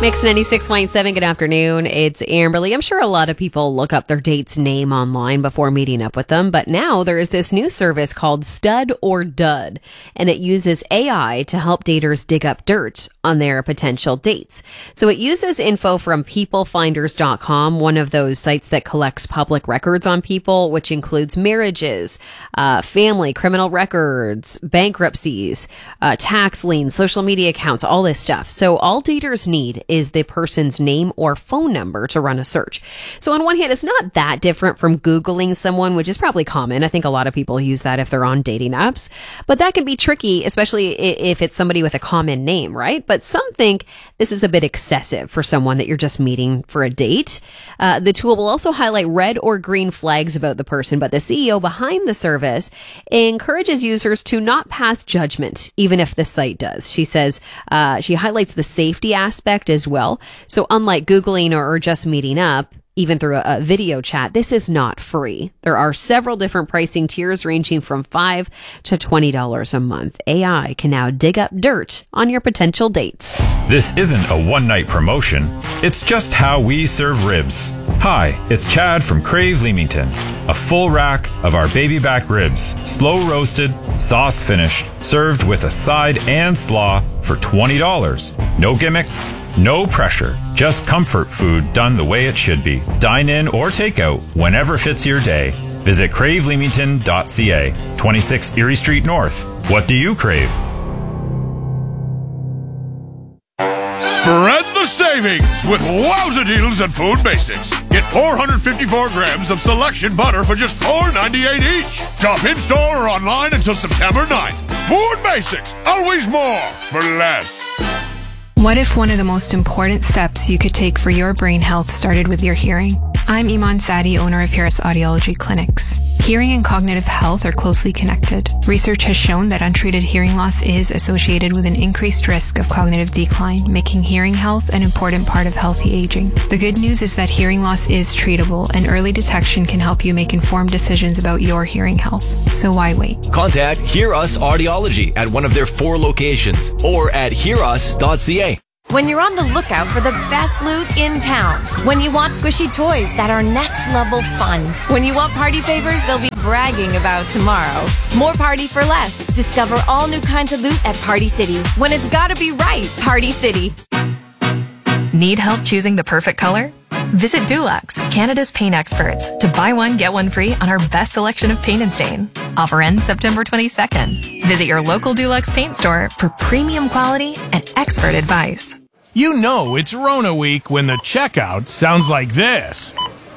Mix 96.7, good afternoon. It's Amberly. I'm sure a lot of people look up their date's name online before meeting up with them, but now there is this new service called Stud or Dud, and it uses AI to help daters dig up dirt on their potential dates. So it uses info from peoplefinders.com, one of those sites that collects public records on people, which includes marriages, family, criminal records, bankruptcies, tax liens, social media accounts, all this stuff. So all daters need is the person's name or phone number to run a search. So on one hand, it's not that different from Googling someone, which is probably common. I think a lot of people use that if they're on dating apps, but that can be tricky, especially if it's somebody with a common name, right? But some think this is a bit excessive for someone that you're just meeting for a date. The tool will also highlight red or green flags about the person, but the CEO behind the service encourages users to not pass judgment, even if the site does. She says, she highlights the safety aspect as well. So unlike Googling or just meeting up, even through a video chat, this is not free. There are several different pricing tiers ranging from $5 to $20 a month. AI can now dig up dirt on your potential dates. This isn't a one-night promotion. It's just how we serve ribs. Hi, it's Chad from Crave Leamington. A full rack of our baby back ribs, slow roasted, sauce finished, served with a side and slaw for $20. No gimmicks, no pressure, just comfort food done the way it should be. Dine in or take out whenever fits your day. Visit craveleamington.ca, 26 Erie Street North. What do you crave? Spread the savings with wowza deals at Food Basics. Get 454 grams of selection butter for just $4.98 each. Shop in-store or online until September 9th. Food Basics, always more for less. What if one of the most important steps you could take for your brain health started with your hearing? I'm Iman Sadi, owner of Harris Audiology Clinics. Hearing and cognitive health are closely connected. Research has shown that untreated hearing loss is associated with an increased risk of cognitive decline, making hearing health an important part of healthy aging. The good news is that hearing loss is treatable, and early detection can help you make informed decisions about your hearing health. So why wait? Contact Hear Us Audiology at one of their 4 locations or at hearus.ca. When you're on the lookout for the best loot in town. When you want squishy toys that are next level fun. When you want party favors they'll be bragging about tomorrow. More party for less. Discover all new kinds of loot at Party City. When it's gotta be right, Party City. Need help choosing the perfect color? Visit Dulux, Canada's paint experts, to buy one, get one free on our best selection of paint and stain. Offer ends September 22nd. Visit your local Dulux paint store for premium quality and expert advice. You know it's Rona week when the checkout sounds like this.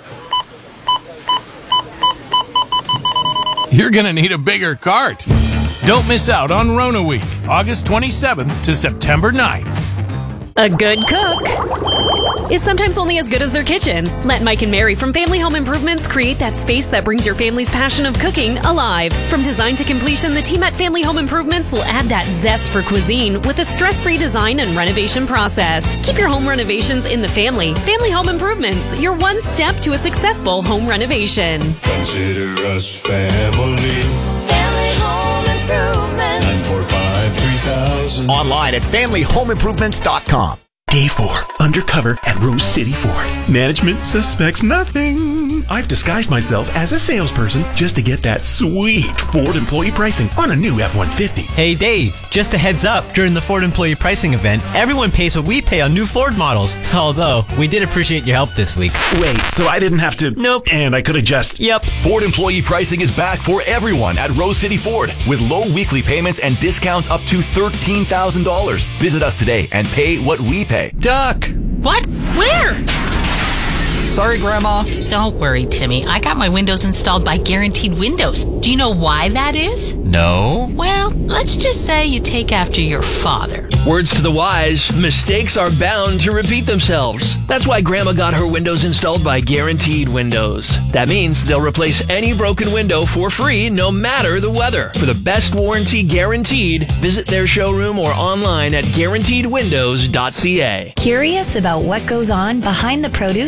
You're gonna need a bigger cart. Don't miss out on Rona week, August 27th to September 9th. A good cook is sometimes only as good as their kitchen. Let Mike and Mary from Family Home Improvements create that space that brings your family's passion of cooking alive. From design to completion, the team at Family Home Improvements will add that zest for cuisine with a stress-free design and renovation process. Keep your home renovations in the family. Family Home Improvements, your one step to a successful home renovation. Consider us family. Family Home Improvements. 945-3000. Online at familyhomeimprovements.com. Day 4, undercover at Rose City Ford. Management suspects nothing. I've disguised myself as a salesperson just to get that sweet Ford employee pricing on a new F-150. Hey Dave, just a heads up, during the Ford employee pricing event, everyone pays what we pay on new Ford models. Although, we did appreciate your help this week. Wait, so I didn't have to... Nope. And I could have just... Yep. Ford employee pricing is back for everyone at Rose City Ford with low weekly payments and discounts up to $13,000. Visit us today and pay what we pay. Duck! What? Where? Sorry, Grandma. Don't worry, Timmy. I got my windows installed by Guaranteed Windows. Do you know why that is? No. Well, let's just say you take after your father. Words to the wise, mistakes are bound to repeat themselves. That's why Grandma got her windows installed by Guaranteed Windows. That means they'll replace any broken window for free, no matter the weather. For the best warranty guaranteed, visit their showroom or online at guaranteedwindows.ca. Curious about what goes on behind the produce at your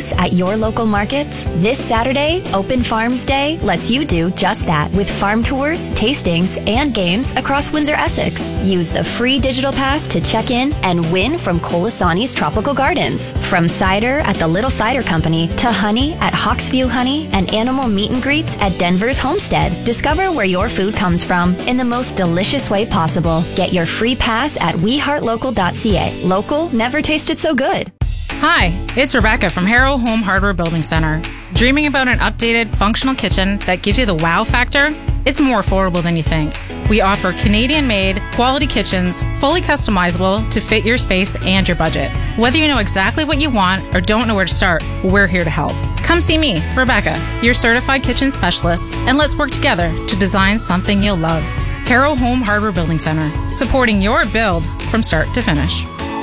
your local markets? This Saturday, Open Farms Day lets you do just that with farm tours, tastings, and games across Windsor-Essex. Use the free digital pass to check in and win from Colasani's Tropical Gardens. From cider at the Little Cider Company to honey at Hawksview Honey and animal meet and greets at Denver's Homestead. Discover where your food comes from in the most delicious way possible. Get your free pass at weheartlocal.ca. Local never tasted so good. Hi, it's Rebecca from Harrow Home Hardware Building Center. Dreaming about an updated, functional kitchen that gives you the wow factor? It's more affordable than you think. We offer Canadian-made, quality kitchens, fully customizable to fit your space and your budget. Whether you know exactly what you want or don't know where to start, we're here to help. Come see me, Rebecca, your certified kitchen specialist, and let's work together to design something you'll love. Harrow Home Hardware Building Center, supporting your build from start to finish.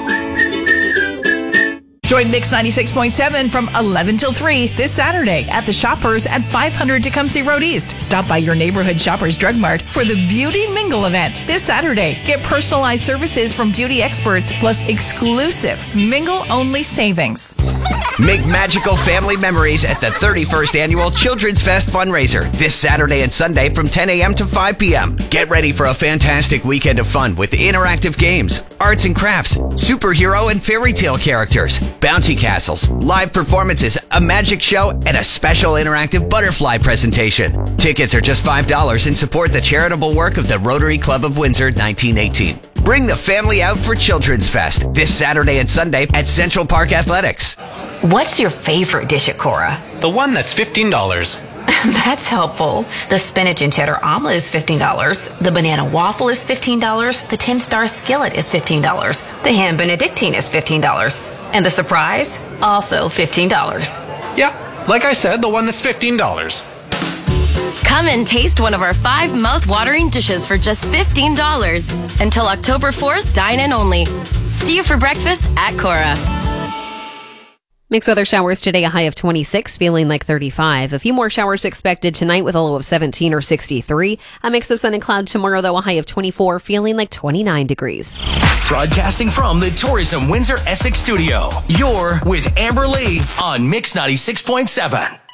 Join Mix 96.7 from 11 till 3 this Saturday at the Shoppers at 500 Tecumseh Road East. Stop by your neighborhood Shoppers Drug Mart for the Beauty Mingle event this Saturday. Get personalized services from beauty experts plus exclusive mingle-only savings. Make magical family memories at the 31st Annual Children's Fest fundraiser this Saturday and Sunday from 10 a.m. to 5 p.m. Get ready for a fantastic weekend of fun with interactive games, arts and crafts, superhero and fairy tale characters, bouncy castles, live performances, a magic show, and a special interactive butterfly presentation. Tickets are just $5 and support the charitable work of the Rotary Club of Windsor 1918. Bring the family out for Children's Fest this Saturday and Sunday at Central Park Athletics. What's your favorite dish at Cora? The one that's $15. That's helpful. The spinach and cheddar omelet is $15. The banana waffle is $15. The 10-star skillet is $15. The ham benedictine is $15. And the surprise, also $15. Yeah, like I said, the one that's $15. Come and taste one of our 5 mouth-watering dishes for just $15. Until October 4th, dine-in only. See you for breakfast at Cora. Mixed weather showers today, a high of 26, feeling like 35. A few more showers expected tonight with a low of 17 or 63. A mix of sun and cloud tomorrow, though, a high of 24, feeling like 29 degrees. Broadcasting from the Tourism Windsor Essex studio, you're with Amber Lee on Mix 96.7.